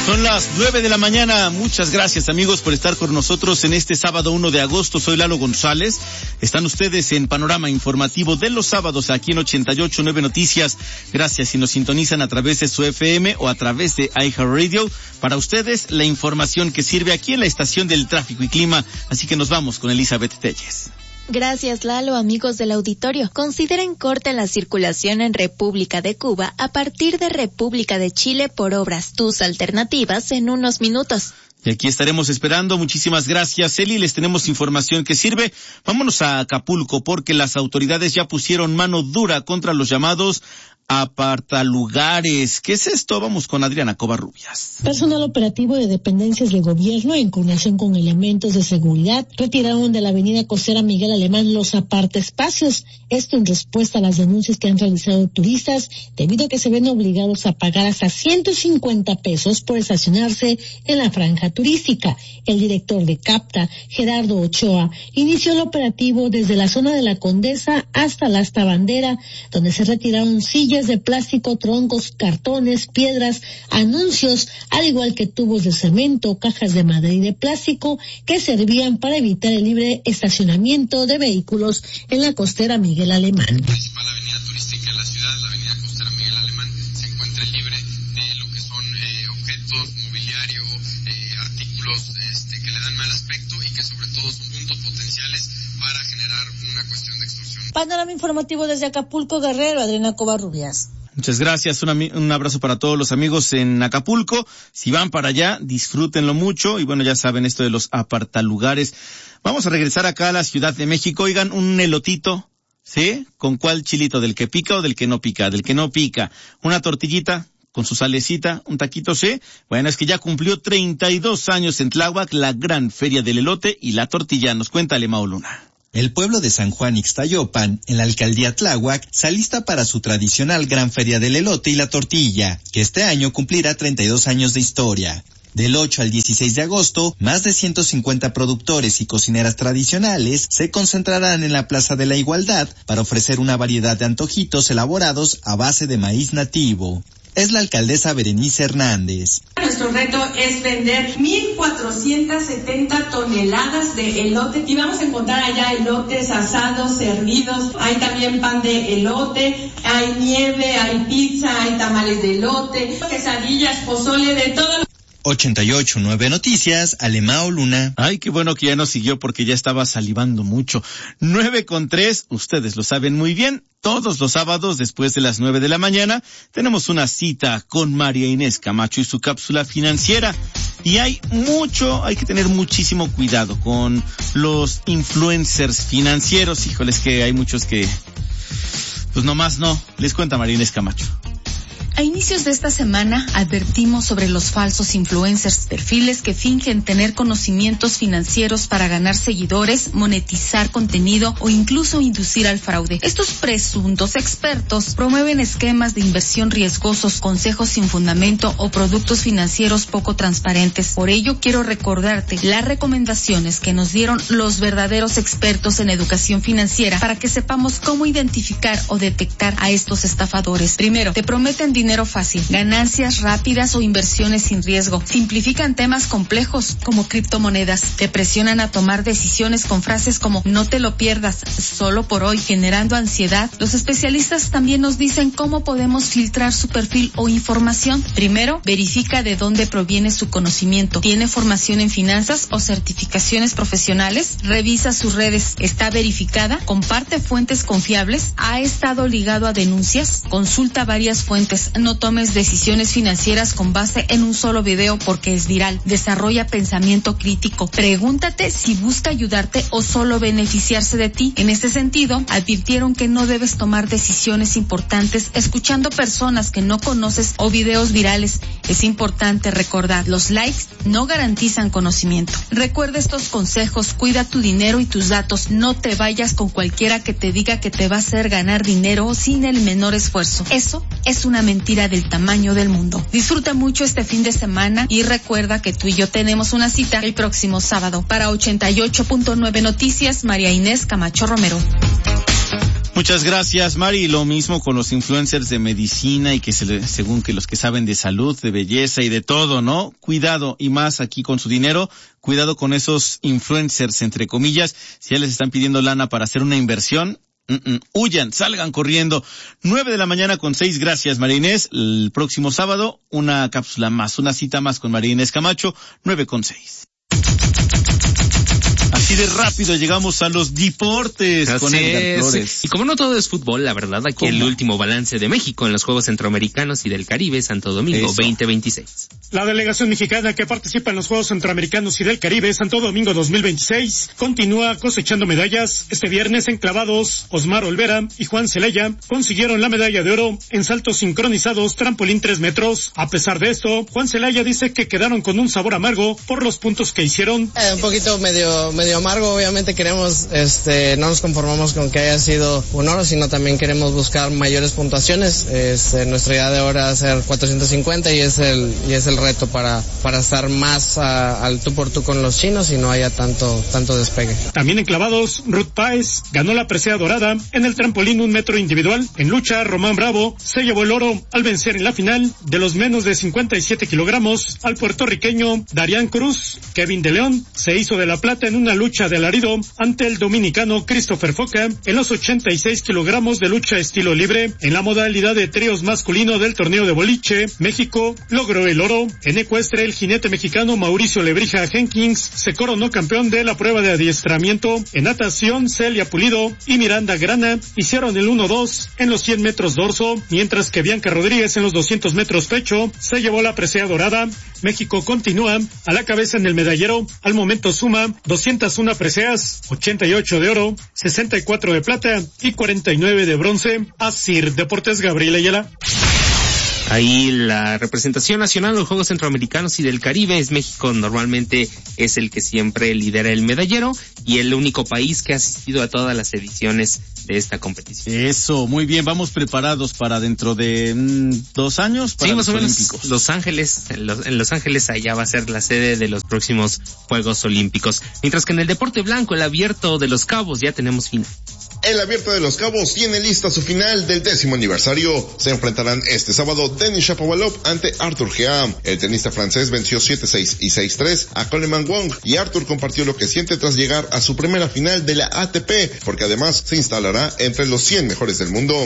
Son las 9 de la mañana. Muchas gracias, amigos, por estar con nosotros en este sábado 1 de agosto. Soy Lalo González. Están ustedes en Panorama Informativo de los sábados aquí en 88.9 Noticias. Gracias si nos sintonizan a través de su FM o a través de iHeartRadio. Para ustedes, la información que sirve aquí en la estación del tráfico y clima. Así que nos vamos con Elizabeth Telles. Gracias, Lalo. Amigos del auditorio, consideren corte la circulación en República de Cuba a partir de República de Chile por obras. Tus alternativas en unos minutos. Y aquí estaremos esperando. Muchísimas gracias, Eli. Les tenemos información que sirve. Vámonos a Acapulco porque las autoridades ya pusieron mano dura contra los llamados apartalugares. ¿Qué es esto? Vamos con Adriana Covarrubias. Personal operativo de dependencias del gobierno, en coordinación con elementos de seguridad, retiraron de la avenida costera Miguel Alemán los apartaespacios. Esto en respuesta a las denuncias que han realizado turistas, debido a que se ven obligados a pagar hasta 150 pesos por estacionarse en la franja turística. El director de CAPTA, Gerardo Ochoa, inició el operativo desde la zona de la Condesa hasta la Asta Bandera, donde se retiraron sillas de plástico, troncos, cartones, piedras, anuncios, al igual que tubos de cemento, cajas de madera y de plástico que servían para evitar el libre estacionamiento de vehículos en la costera Miguel Alemán. La principal avenida turística de la ciudad, la avenida costera Miguel Alemán, se encuentra libre de lo que son objetos, mobiliario, artículos que le dan mal aspecto y que sobre todo son puntos potenciales para generar una cuestión de extorsión. Panorama informativo desde Acapulco, Guerrero, Adriana Covarrubias. Muchas gracias, un abrazo para todos los amigos en Acapulco. Si van para allá, disfrútenlo mucho y bueno, ya saben esto de los apartalugares. Vamos a regresar acá a la Ciudad de México. Oigan, un elotito, ¿sí? ¿Con cuál chilito? ¿Del que pica o del que no pica? Del que no pica. Una tortillita con su salecita, un taquito, ¿sí? Bueno, es que ya cumplió 32 años en Tláhuac la gran feria del elote y la tortilla. Nos cuenta Alemao Luna. El pueblo de San Juan Ixtayopan, en la alcaldía Tláhuac, se alista para su tradicional gran feria del elote y la tortilla, que este año cumplirá 32 años de historia. Del 8 al 16 de agosto, más de 150 productores y cocineras tradicionales se concentrarán en la Plaza de la Igualdad para ofrecer una variedad de antojitos elaborados a base de maíz nativo. Es la alcaldesa Berenice Hernández. Nuestro reto es vender 1,470 toneladas de elote y vamos a encontrar allá elotes asados, servidos, hay también pan de elote, hay nieve, hay pizza, hay tamales de elote, quesadillas, pozole, de todo. 88.9 Noticias, Alemao Luna. Ay, qué bueno que ya nos siguió porque ya estaba salivando mucho. 9:03, ustedes lo saben muy bien. Todos los sábados, después de las 9 de la mañana, tenemos una cita con María Inés Camacho y su cápsula financiera. Y hay que tener muchísimo cuidado con los influencers financieros. Híjoles que hay muchos que, pues nomás no. Les cuenta María Inés Camacho. A inicios de esta semana advertimos sobre los falsos influencers, perfiles que fingen tener conocimientos financieros para ganar seguidores, monetizar contenido o incluso inducir al fraude. Estos presuntos expertos promueven esquemas de inversión riesgosos, consejos sin fundamento o productos financieros poco transparentes. Por ello, quiero recordarte las recomendaciones que nos dieron los verdaderos expertos en educación financiera para que sepamos cómo identificar o detectar a estos estafadores. Primero, te prometen dinero fácil, ganancias rápidas o inversiones sin riesgo. Simplifican temas complejos como criptomonedas. Te presionan a tomar decisiones con frases como no te lo pierdas, solo por hoy, generando ansiedad. Los especialistas también nos dicen cómo podemos filtrar su perfil o información. Primero, verifica de dónde proviene su conocimiento. ¿Tiene formación en finanzas o certificaciones profesionales? Revisa sus redes. ¿Está verificada? ¿Comparte fuentes confiables? ¿Ha estado ligado a denuncias? Consulta varias fuentes. No tomes decisiones financieras con base en un solo video porque es viral. Desarrolla pensamiento crítico. Pregúntate si busca ayudarte o solo beneficiarse de ti. En este sentido, advirtieron que no debes tomar decisiones importantes escuchando personas que no conoces o videos virales. Es importante recordar, los likes no garantizan conocimiento. Recuerda estos consejos, cuida tu dinero y tus datos. No te vayas con cualquiera que te diga que te va a hacer ganar dinero sin el menor esfuerzo. Eso es una mentira del tamaño del mundo. Disfruta mucho este fin de semana y recuerda que tú y yo tenemos una cita el próximo sábado. Para 88.9 Noticias, María Inés Camacho Romero. Muchas gracias, Mari. Lo mismo con los influencers de medicina y que según que los que saben de salud, de belleza y de todo, ¿no? Cuidado, y más aquí con su dinero, cuidado con esos influencers, entre comillas. Si ya les están pidiendo lana para hacer una inversión, huyan, salgan corriendo. 9:06 a.m. Gracias, María Inés. El próximo sábado, una cápsula más, una cita más con María Inés Camacho, 9:06. Así de rápido llegamos a los deportes con Edgar Flores. Y como no todo es fútbol, la verdad, aquí el último balance de México en los Juegos Centroamericanos y del Caribe Santo Domingo 2026. La delegación mexicana que participa en los Juegos Centroamericanos y del Caribe Santo Domingo 2026 continúa cosechando medallas. Este viernes en clavados, Osmar Olvera y Juan Celaya consiguieron la medalla de oro en saltos sincronizados trampolín 3 metros. A pesar de esto, Juan Celaya dice que quedaron con un sabor amargo por los puntos que hicieron. Un poquito medio amargo, obviamente queremos, no nos conformamos con que haya sido un oro, sino también queremos buscar mayores puntuaciones. Nuestra idea de ahora es hacer 450 y es el reto para estar más al tú por tú con los chinos y no haya tanto despegue. También en clavados, Ruth Páez ganó la presea dorada en el trampolín 1 metro individual. En lucha, Román Bravo se llevó el oro al vencer en la final de los menos de 57 kilogramos al puertorriqueño Darián Cruz. Kevin de León se hizo de la plata en una lucha de alarido ante el dominicano Christopher Foca en los 86 kilogramos de lucha estilo libre. En la modalidad de tríos masculino del torneo de boliche, México logró el oro. En ecuestre, el jinete mexicano Mauricio Lebrija Jenkins se coronó campeón de la prueba de adiestramiento. En natación, Celia Pulido y Miranda Grana hicieron el 1-2 en los 100 metros dorso, mientras que Bianca Rodríguez en los 200 metros pecho se llevó la presea dorada. México continúa a la cabeza en el medallero. Al momento suma 201 preseas, 88 de oro, 64 de plata y 49 de bronce. Asir Deportes, Gabriel Ayala. Ahí la representación nacional de los Juegos Centroamericanos y del Caribe es México. Normalmente es el que siempre lidera el medallero y el único país que ha asistido a todas las ediciones de esta competición. Eso, muy bien. Vamos preparados para dentro de 2 años para más los o menos Olímpicos. En Los Ángeles allá va a ser la sede de los próximos Juegos Olímpicos. Mientras que en el deporte blanco, el Abierto de Los Cabos, ya tenemos final. El Abierto de Los Cabos tiene lista su final del 10º aniversario. Se enfrentarán este sábado Denis Shapovalov ante Arthur Gea. El tenista francés venció 7-6 y 6-3 a Coleman Wong y Arthur compartió lo que siente tras llegar a su primera final de la ATP, porque además se instalará entre los 100 mejores del mundo.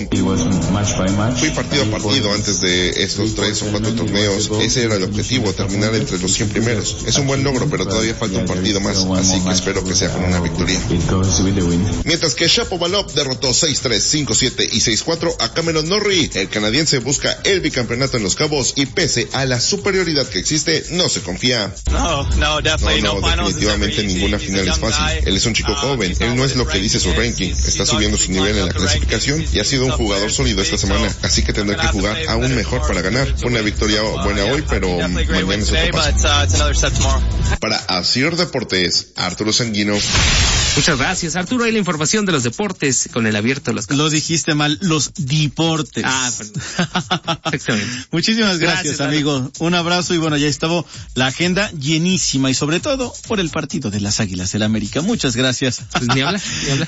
Fui partido a partido antes de estos 3 o 4 torneos. Ese era el objetivo, terminar entre los 100 primeros. Es un buen logro, pero todavía falta un partido más, así que espero que sea con una victoria. Mientras que Shapovalov derrotó 6-3, 5-7 y 6-4 a Cameron Norrie. El canadiense busca el bicampeonato en Los Cabos y pese a la superioridad que existe, no se confía. No, definitivamente ninguna final es fácil. Él es un chico joven, él no es lo que dice su ranking, está subiendo su nivel en la clasificación y ha sido un jugador sólido esta semana, así que tendrá que jugar aún mejor para ganar. Una victoria buena hoy, pero mañana es otro paso. Para Asir Deportes, Arturo Sanguino. Muchas gracias, Arturo. Hay la información de los deportes con el Abierto de Los Cabos. Lo dijiste mal, los deportes. Perdón. Excelente. Muchísimas gracias, amigo. Un abrazo y bueno, ya estaba la agenda llenísima y sobre todo por el partido de las Águilas del América. Muchas gracias. Pues ni habla.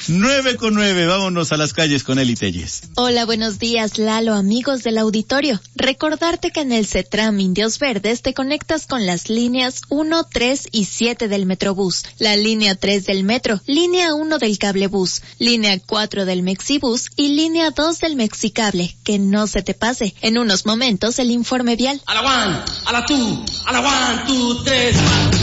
9:09, vámonos a las calles con Eli Telles. Hola, buenos días, Lalo, amigos del auditorio. Recordarte que en el CETRAM Indios Verdes te conectas con las líneas 1, 3 y 7 del Metrobús, la línea 3 del Metro, línea 1 del Cablebús, línea 4 del Mexibús y línea 2 del Mexicable. Que no se te pase. En unos momentos el informe vial. A la 1, a la 2, a la 1, 2, 3.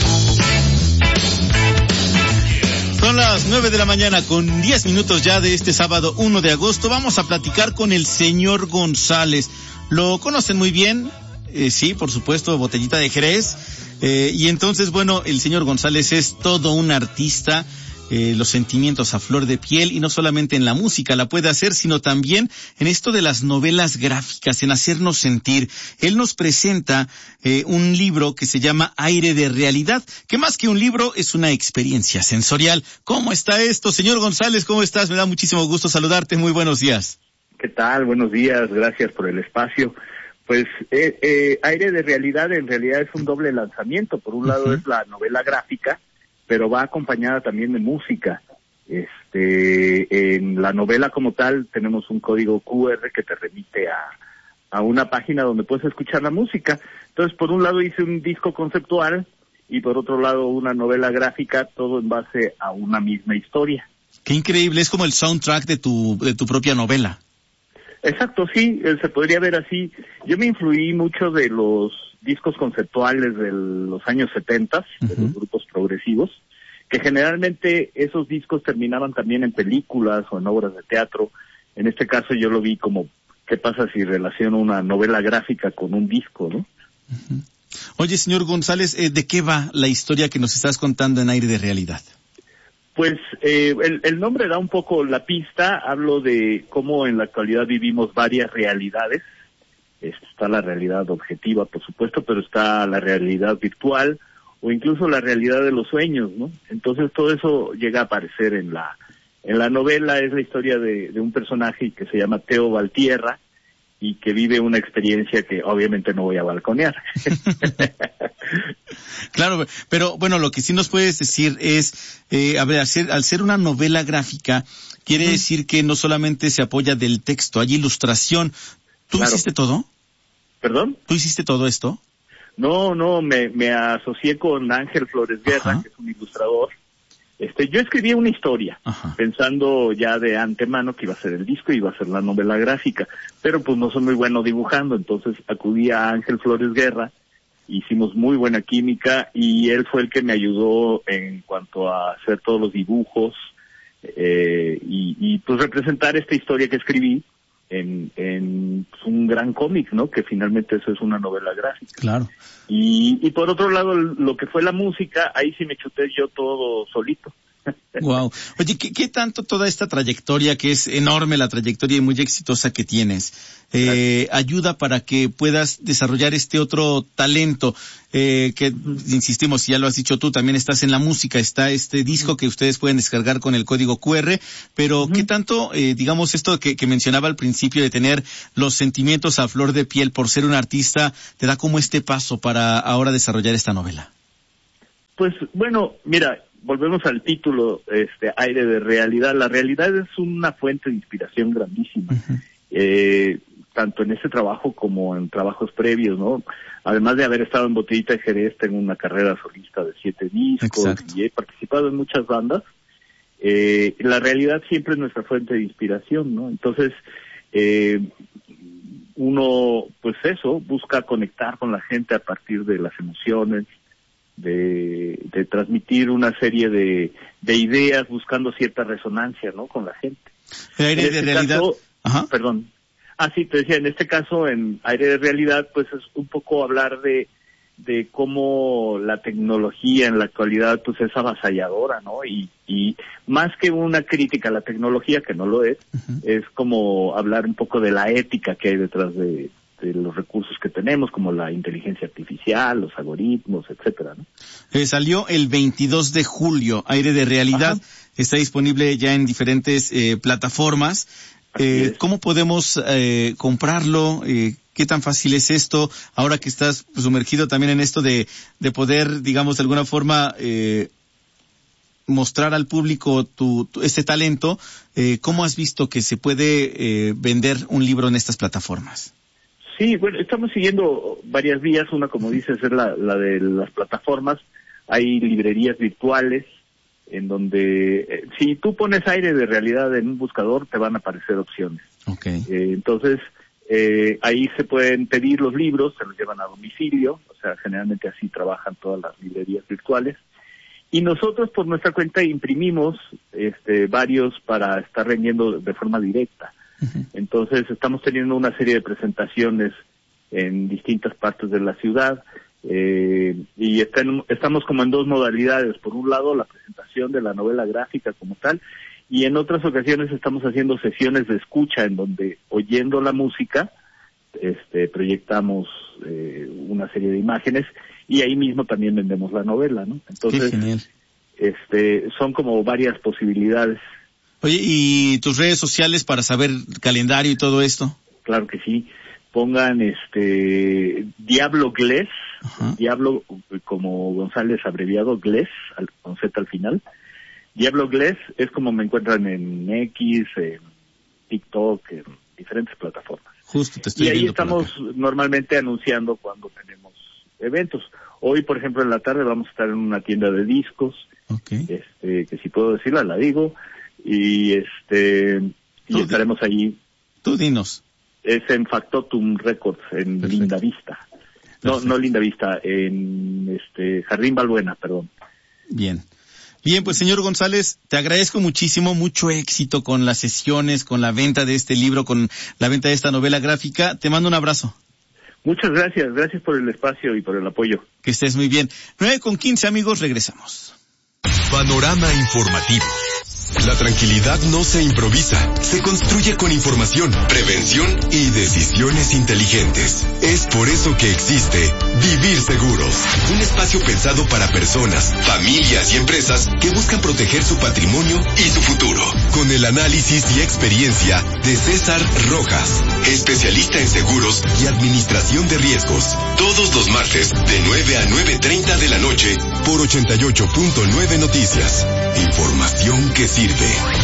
Son las 9 de la mañana con 10 minutos ya de este sábado 1 de agosto. Vamos a platicar con el señor González. ¿Lo conocen muy bien? Sí, por supuesto, Botellita de Jerez. Y entonces, bueno, el señor González es todo un artista. Los sentimientos a flor de piel y no solamente en la música la puede hacer, sino también en esto de las novelas gráficas, en hacernos sentir. Él nos presenta un libro que se llama Aire de Realidad, que más que un libro es una experiencia sensorial. ¿Cómo está esto, señor González? ¿Cómo estás? Me da muchísimo gusto saludarte. Muy buenos días. ¿Qué tal? Buenos días. Gracias por el espacio. Pues Aire de Realidad en realidad es un doble lanzamiento. Por un lado es la novela gráfica, pero va acompañada también de música. En la novela como tal tenemos un código QR que te remite a una página donde puedes escuchar la música. Entonces, por un lado hice un disco conceptual y por otro lado una novela gráfica, todo en base a una misma historia. Qué increíble, es como el soundtrack de tu propia novela. Exacto, sí, se podría ver así. Yo me influí mucho de los discos conceptuales de los años 70, de los grupos progresivos, que generalmente esos discos terminaban también en películas o en obras de teatro. En este caso yo lo vi como, ¿qué pasa si relaciono una novela gráfica con un disco, no? Oye, señor González, ¿de qué va la historia que nos estás contando en Aire de Realidad? Pues el nombre da un poco la pista. Hablo de cómo en la actualidad vivimos varias realidades. Está la realidad objetiva, por supuesto, pero está la realidad virtual o incluso la realidad de los sueños, ¿no? Entonces todo eso llega a aparecer en la novela. Es la historia de un personaje que se llama Teo Valtierra y que vive una experiencia que obviamente no voy a balconear. Claro, pero bueno, lo que sí nos puedes decir es, al ser una novela gráfica, quiere decir que no solamente se apoya del texto, hay ilustración. ¿Tú hiciste todo? ¿Perdón? ¿Tú hiciste todo esto? No, me asocié con Ángel Flores Guerra, que es un ilustrador. Yo escribí una historia, pensando ya de antemano que iba a ser el disco y iba a ser la novela gráfica, pero pues no soy muy bueno dibujando, entonces acudí a Ángel Flores Guerra, hicimos muy buena química y él fue el que me ayudó en cuanto a hacer todos los dibujos y pues representar esta historia que escribí en un gran cómic, ¿no? Que finalmente eso es una novela gráfica. Claro. Y por otro lado, lo que fue la música, ahí sí me chuté yo todo solito. Wow. Oye, ¿qué tanto toda esta trayectoria, que es enorme la trayectoria y muy exitosa que tienes, ayuda para que puedas desarrollar este otro talento, que insistimos, ya lo has dicho tú, también estás en la música, está este disco que ustedes pueden descargar con el código QR, pero ¿qué tanto, digamos, esto que mencionaba al principio de tener los sentimientos a flor de piel por ser un artista, te da como este paso para ahora desarrollar esta novela? Pues bueno, mira, volvemos al título, Aire de Realidad. La realidad es una fuente de inspiración grandísima, tanto en este trabajo como en trabajos previos, ¿no? Además de haber estado en Botellita de Jerez, tengo una carrera solista de 7 discos. Exacto. Y he participado en muchas bandas. La realidad siempre es nuestra fuente de inspiración, ¿no? Entonces, uno, pues eso, busca conectar con la gente a partir de las emociones, de transmitir una serie de ideas buscando cierta resonancia, ¿no? Con la gente. Aire de Realidad. Caso, perdón. Sí, te decía, en este caso, en Aire de Realidad, pues es un poco hablar de cómo la tecnología en la actualidad pues es avasalladora, ¿no? Y más que una crítica a la tecnología, que no lo es, es como hablar un poco de la ética que hay detrás de los recursos que tenemos, como la inteligencia artificial, los algoritmos, etcétera, ¿no? Salió el 22 de julio, Aire de Realidad. Está disponible ya en diferentes plataformas. ¿Cómo podemos comprarlo? ¿Qué tan fácil es esto? Ahora que estás sumergido también en esto de poder, digamos, de alguna forma mostrar al público este talento, ¿cómo has visto que se puede vender un libro en estas plataformas? Sí, bueno, estamos siguiendo varias vías. Una, como dices, es la de las plataformas. Hay librerías virtuales en donde si tú pones Aire de Realidad en un buscador, te van a aparecer opciones. Okay. Entonces, ahí se pueden pedir los libros, se los llevan a domicilio, o sea, generalmente así trabajan todas las librerías virtuales. Y nosotros por nuestra cuenta imprimimos varios para estar vendiendo de forma directa. Entonces estamos teniendo una serie de presentaciones en distintas partes de la ciudad y estamos como en dos modalidades. Por un lado, la presentación de la novela gráfica como tal, y en otras ocasiones estamos haciendo sesiones de escucha en donde, oyendo la música, proyectamos una serie de imágenes y ahí mismo también vendemos la novela, ¿no? Entonces, qué genial. Son como varias posibilidades. Oye, ¿y tus redes sociales para saber calendario y todo esto? Claro que sí. Pongan Diablo Glés, Diablo como González abreviado, Glés, con Z al final. Diablo-Glés es como me encuentran en X, en TikTok, en diferentes plataformas. Justo te estoy y ahí viendo estamos normalmente anunciando cuando tenemos eventos. Hoy, por ejemplo, en la tarde vamos a estar en una tienda de discos, que si puedo decirla, la digo, y estaremos allí. Tú dinos. Es en Factotum Records, en Perfecto. Lindavista. No Lindavista, en Jardín Balbuena, perdón. Bien, pues señor González, te agradezco muchísimo, mucho éxito con las sesiones, con la venta de este libro, con la venta de esta novela gráfica. Te mando un abrazo. Muchas gracias por el espacio y por el apoyo. Que estés muy bien. 9:15, amigos, regresamos. Panorama informativo. La tranquilidad no se improvisa, se construye con información, prevención y decisiones inteligentes. Es por eso que existe Vivir Seguros, un espacio pensado para personas, familias y empresas que buscan proteger su patrimonio y su futuro. Con el análisis y experiencia de César Rojas, especialista en seguros y administración de riesgos. Todos los martes de 9 a 9:30 de la noche por 88.9 Noticias. Información que sirve.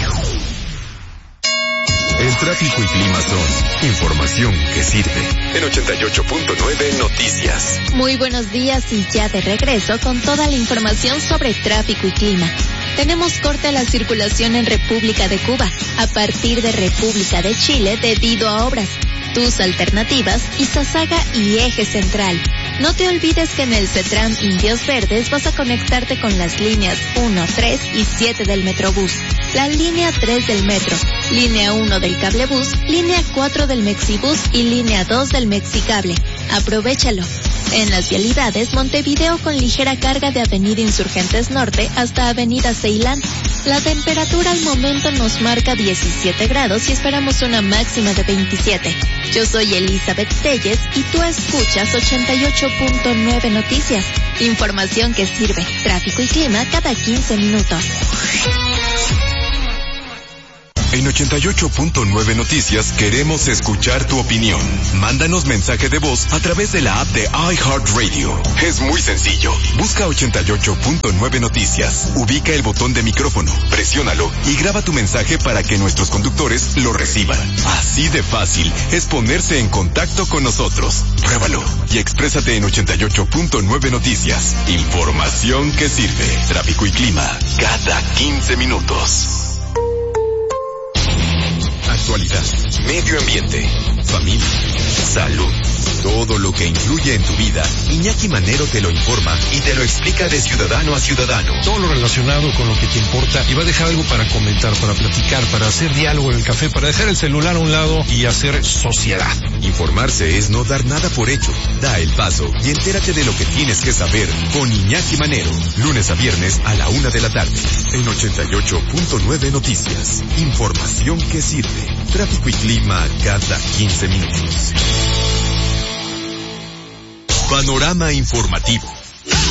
El tráfico y clima son información que sirve. En 88.9 Noticias. Muy buenos días y ya de regreso con toda la información sobre tráfico y clima. Tenemos corte a la circulación en República de Cuba, a partir de República de Chile debido a obras. Tus alternativas, Izazaga y Eje Central. No te olvides que en el CETRAM Indios Verdes vas a conectarte con las líneas 1, 3 y 7 del Metrobús, la línea 3 del Metro, línea 1 del Cablebús, línea 4 del Mexibús y línea 2 del Mexicable. Aprovéchalo. En las vialidades, Montevideo con ligera carga de Avenida Insurgentes Norte hasta Avenida Ceilán. La temperatura al momento nos marca 17 grados y esperamos una máxima de 27. Yo soy Elizabeth Telles y tú escuchas 88.9 Noticias. Información que sirve. Tráfico y clima cada 15 minutos. En 88.9 Noticias queremos escuchar tu opinión. Mándanos mensaje de voz a través de la app de iHeartRadio. Es muy sencillo. Busca 88.9 Noticias. Ubica el botón de micrófono, presiónalo y graba tu mensaje para que nuestros conductores lo reciban. Así de fácil es ponerse en contacto con nosotros. Pruébalo y exprésate en 88.9 Noticias. Información que sirve. Tráfico y clima cada 15 minutos. Actualidad, medio ambiente, familia, salud, todo lo que influye en tu vida. Iñaki Manero te lo informa y te lo explica de ciudadano a ciudadano. Todo lo relacionado con lo que te importa y va a dejar algo para comentar, para platicar, para hacer diálogo en el café, para dejar el celular a un lado y hacer sociedad. Informarse es no dar nada por hecho. Da el paso y entérate de lo que tienes que saber con Iñaki Manero. Lunes a viernes a la 1 de la tarde. En 88.9 Noticias. Información que sirve. Tráfico y clima cada 15 minutos. Panorama informativo.